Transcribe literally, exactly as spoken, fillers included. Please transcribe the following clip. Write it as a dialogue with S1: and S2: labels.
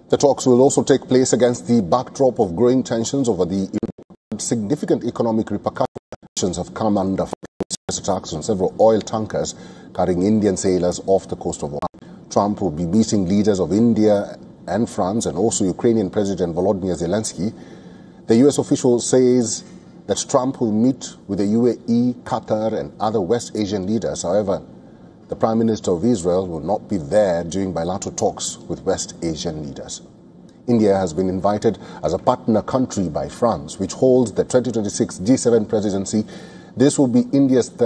S1: The talks will also take place against the backdrop of growing tensions over the significant economic repercussions have come under attacks on several oil tankers carrying Indian sailors off the coast of Oman. Trump will be meeting leaders of India and France and also Ukrainian President Volodymyr Zelensky. The U S official says that Trump will meet with the U A E, Qatar and other West Asian leaders. However, the Prime Minister of Israel will not be there during bilateral talks with West Asian leaders. India has been invited as a partner country by France, which holds the twenty twenty-six G seven presidency. This will be India's third